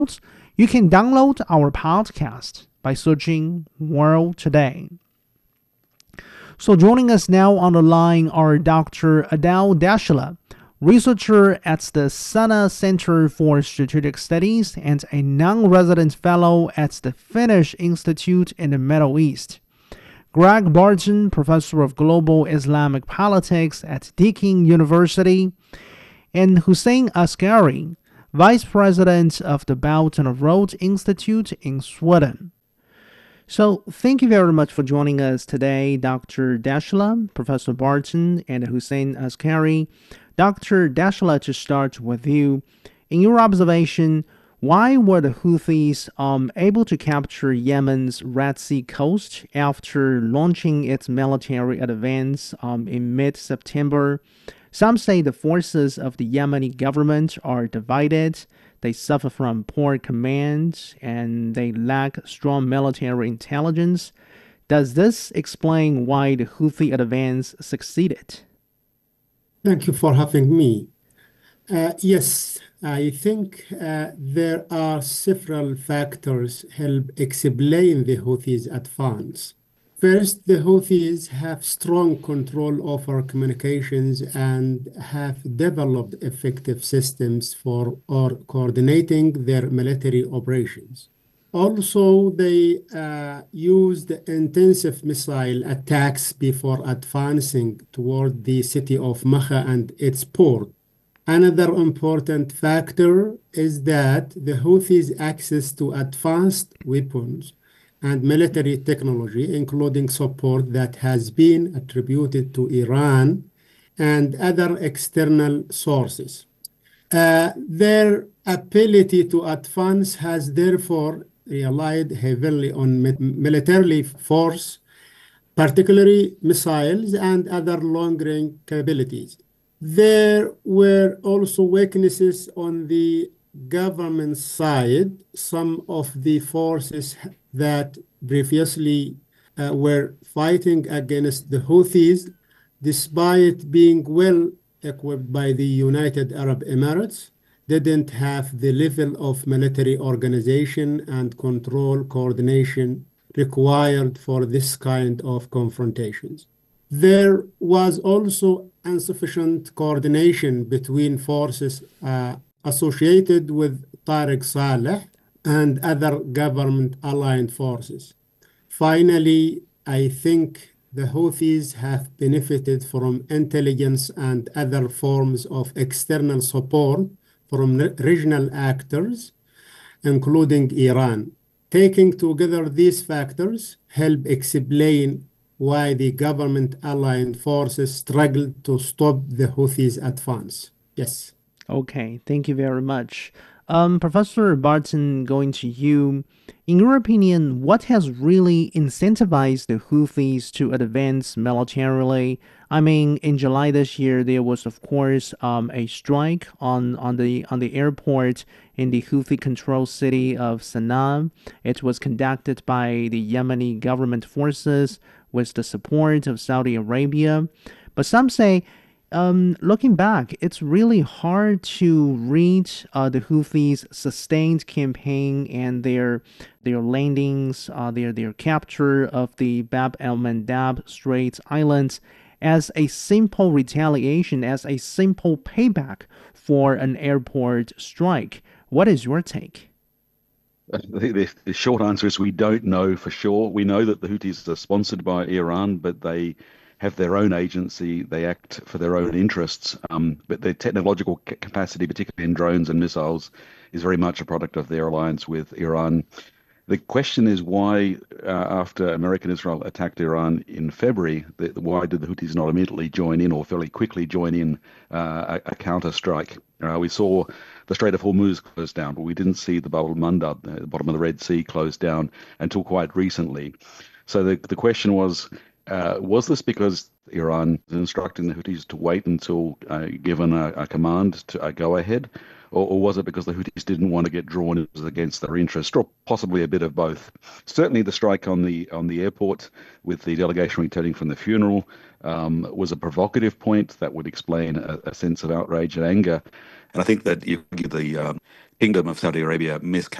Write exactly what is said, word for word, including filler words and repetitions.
You can download our podcast by searching World Today. So joining us now on the line are Doctor Adel Dashla, researcher at the Sana Center for Strategic Studies and a non-resident fellow at the Finnish Institute in the Middle East. Greg Barton, professor of global Islamic politics at Deakin University, and Hussein Askari, vice president of the Belt and Road Institute in Sweden. So thank you very much for joining us today, Doctor Dashla, Professor Barton, and Hussein Askari. Doctor Dashla, to start with you, in your observation, why were the Houthis um, able to capture Yemen's Red Sea coast after launching its military advance um, in mid-September? Some say the forces of the Yemeni government are divided. They suffer from poor command and they lack strong military intelligence. Does this explain why the Houthi advance succeeded? Thank you for having me. Uh, yes, I think uh, there are several factors help explain the Houthis' advance. First, the Houthis have strong control over communications and have developed effective systems for or coordinating their military operations. Also, they uh, used intensive missile attacks before advancing toward the city of Makka and its port. Another important factor is that the Houthis' access to advanced weapons and military technology, including support that has been attributed to Iran and other external sources. Uh, their ability to advance has therefore relied heavily on military force, particularly missiles and other long-range capabilities. There were also weaknesses on the government side. Some of the forces that previously uh, were fighting against the Houthis, despite being well equipped by the United Arab Emirates, didn't have the level of military organization and control coordination required for this kind of confrontations. There was also insufficient coordination between forces uh, associated with Tariq Saleh and other government-aligned forces. Finally, I think the Houthis have benefited from intelligence and other forms of external support from regional actors, including Iran. Taking together these factors help explain why the government-aligned forces struggled to stop the Houthis' advance. Yes. Okay, thank you very much. Um, Professor Barton, going to you. In your opinion, what has really incentivized the Houthis to advance militarily? I mean, in July this year, there was, of course, um, a strike on, on the on the airport in the Houthi-controlled city of Sana'a. It was conducted by the Yemeni government forces with the support of Saudi Arabia. But some say, Um, looking back, it's really hard to read uh, the Houthis' sustained campaign and their their landings, uh, their their capture of the Bab el-Mandab Straits Islands as a simple retaliation, as a simple payback for an airport strike. What is your take? The, the, the short answer is we don't know for sure. We know that the Houthis are sponsored by Iran, but they have their own agency, they act for their own interests, um, but their technological capacity, particularly in drones and missiles, is very much a product of their alliance with Iran. The question is why, uh, after America and Israel attacked Iran in February, the, why did the Houthis not immediately join in or fairly quickly join in uh, a, a counter-strike? Uh, we saw the Strait of Hormuz closed down, but we didn't see the Bab el-Mandab, the bottom of the Red Sea, closed down until quite recently. So the, the question was, Uh, was this because Iran was instructing the Houthis to wait until uh, given a, a command to uh, go ahead? Or, or was it because the Houthis didn't want to get drawn in against their interest, or possibly a bit of both? Certainly the strike on the on the airport with the delegation returning from the funeral um, was a provocative point that would explain a, a sense of outrage and anger. And I think that you give the um, Kingdom of Saudi Arabia miscalculated